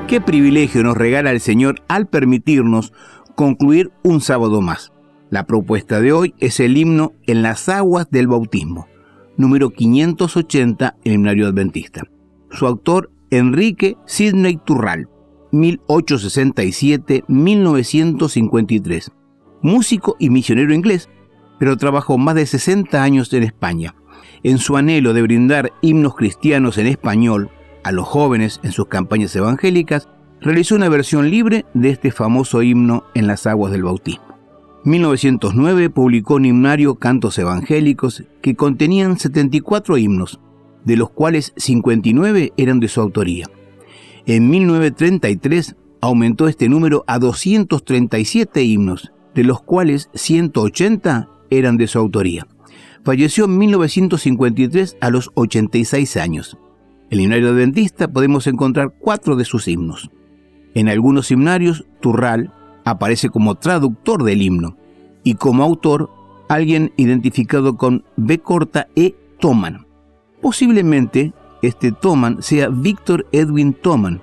Qué privilegio nos regala el Señor al permitirnos concluir un sábado más. La propuesta de hoy es el himno En las aguas del bautismo, número 580 en el Himnario Adventista. Su autor, Enrique Sidney Turral, 1867-1953. Músico y misionero inglés, pero trabajó más de 60 años en España. En su anhelo de brindar himnos cristianos en español a los jóvenes en sus campañas evangélicas, realizó una versión libre de este famoso himno En las aguas del bautismo. En 1909 publicó un himnario Cantos Evangélicos que contenían 74 himnos, de los cuales 59 eran de su autoría. En 1933 aumentó este número a 237 himnos, de los cuales 180 eran de su autoría. Falleció en 1953 a los 86 años. En el Himnario Adventista podemos encontrar 4 de sus himnos. En algunos himnarios, Turral aparece como traductor del himno y como autor alguien identificado con B corta E. Thoman. Posiblemente este Thoman sea Víctor Edwin Thoman,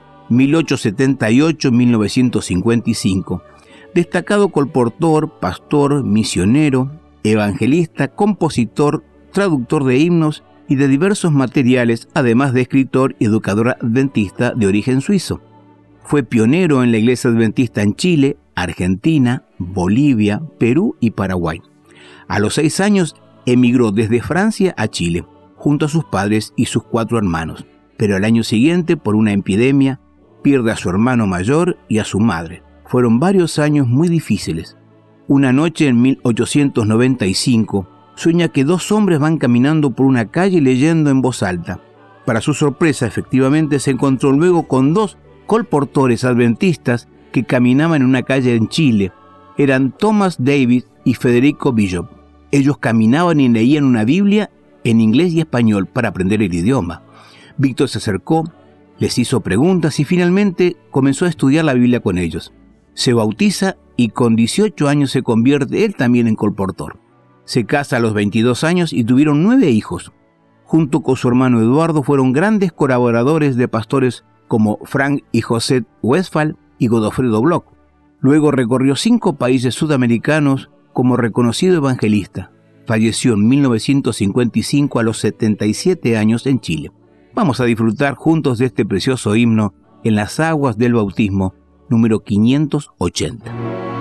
1878-1955, destacado colportor, pastor, misionero, evangelista, compositor, traductor de himnos y de diversos materiales, además de escritor y educador adventista de origen suizo. Fue pionero en la Iglesia Adventista en Chile, Argentina, Bolivia, Perú y Paraguay. A los 6 años emigró desde Francia a Chile, junto a sus padres y sus 4 hermanos, pero al año siguiente, por una epidemia, pierde a su hermano mayor y a su madre. Fueron varios años muy difíciles. Una noche en 1895, sueña que 2 hombres van caminando por una calle leyendo en voz alta. Para su sorpresa, efectivamente, se encontró luego con 2 colportores adventistas que caminaban en una calle en Chile. Eran Thomas Davis y Federico Bishop. Ellos caminaban y leían una Biblia en inglés y español para aprender el idioma. Víctor se acercó, les hizo preguntas y finalmente comenzó a estudiar la Biblia con ellos. Se bautiza y con 18 años se convierte él también en colportor. Se casa a los 22 años y tuvieron 9 hijos. Junto con su hermano Eduardo fueron grandes colaboradores de pastores como Frank y José Westphal y Godofredo Bloch. Luego recorrió 5 países sudamericanos como reconocido evangelista. Falleció en 1955 a los 77 años en Chile. Vamos a disfrutar juntos de este precioso himno En las aguas del bautismo, número 580.